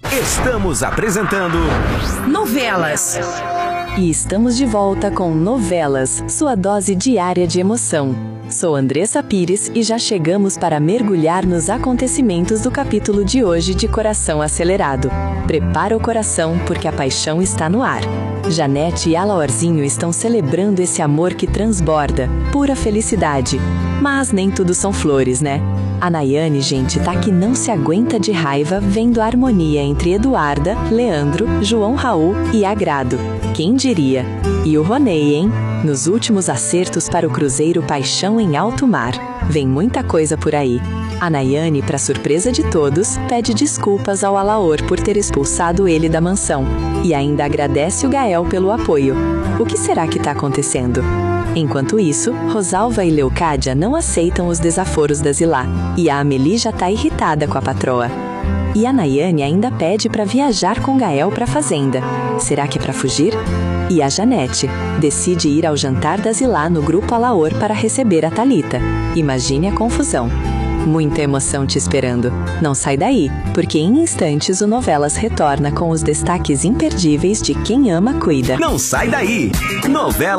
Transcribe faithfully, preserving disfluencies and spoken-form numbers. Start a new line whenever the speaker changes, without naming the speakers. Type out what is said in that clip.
Estamos apresentando
Novelas.
E estamos de volta com Novelas, sua dose diária de emoção. Sou Andressa Pires e já chegamos para mergulhar nos acontecimentos do capítulo de hoje de Coração Acelerado. Prepara o coração porque a paixão está no ar. Janete e Alaorzinho estão celebrando esse amor que transborda, pura felicidade. Mas nem tudo são flores, né? A Nayane, gente, tá que não se aguenta de raiva vendo a harmonia entre Eduarda, Leandro, João Raul e Agrado. Quem diria? E o Ronei, hein? Nos últimos acertos para o cruzeiro Paixão em Alto Mar. Vem muita coisa por aí. A Nayane, para surpresa de todos, pede desculpas ao Alaor por ter expulsado ele da mansão. E ainda agradece o Gael pelo apoio. O que será que tá acontecendo? Enquanto isso, Rosalva e Leocádia não aceitam os desaforos da Zilá. E a Amélie já tá irritada com a patroa. E a Nayane ainda pede para viajar com Gael para a fazenda. Será que é para fugir? E a Janete decide ir ao jantar da Zilá no grupo Alaor para receber a Thalita. Imagine a confusão. Muita emoção te esperando. Não sai daí, porque em instantes o Novelas retorna com os destaques imperdíveis de Quem Ama Cuida.
Não sai daí! Novela